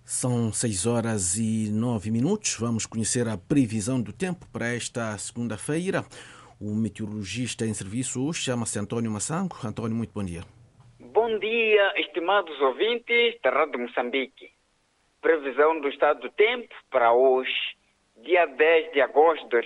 São 6 horas e 9 minutos. Vamos conhecer a previsão do tempo para esta segunda-feira. O meteorologista em serviço hoje chama-se António Massango. António, muito bom dia. Bom dia, estimados ouvintes da Rádio Moçambique. Previsão do estado do tempo para hoje, dia 10 de agosto de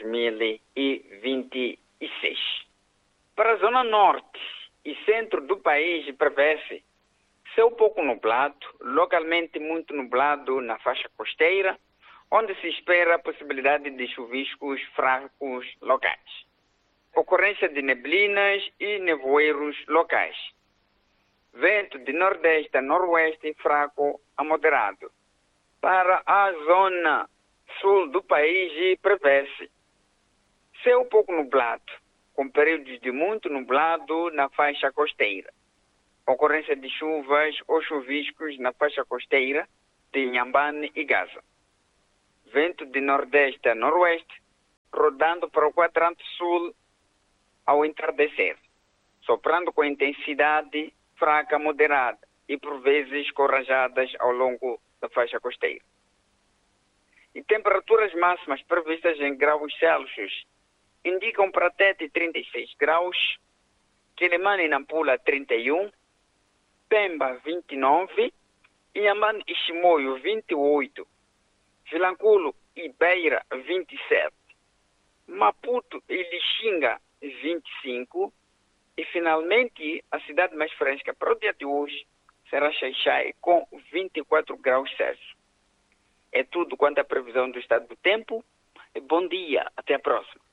2026. Para a zona norte e centro do país prevê-se céu pouco nublado, localmente muito nublado na faixa costeira, onde se espera a possibilidade de chuviscos fracos locais. Ocorrência de neblinas e nevoeiros locais. Vento de nordeste a noroeste fraco a moderado. Para a zona sul do país prevê-se céu pouco nublado, com períodos de muito nublado na faixa costeira. Ocorrência de chuvas ou chuviscos na faixa costeira de Inhambane e Gaza. Vento de nordeste a noroeste, rodando para o quadrante sul ao entardecer, soprando com intensidade fraca moderada e por vezes com rajadas ao longo da faixa costeira. E temperaturas máximas previstas em graus Celsius indicam para Tete 36 graus, Quilimane e Nampula 31, Pemba 29, Inhambane e Chimoio 28, Vilanculo e Beira 27, Maputo e Lixinga 25 e finalmente a cidade mais fresca para o dia de hoje será Xai-Xai com 24 graus Celsius. É tudo quanto à previsão do estado do tempo. Bom dia, até a próxima.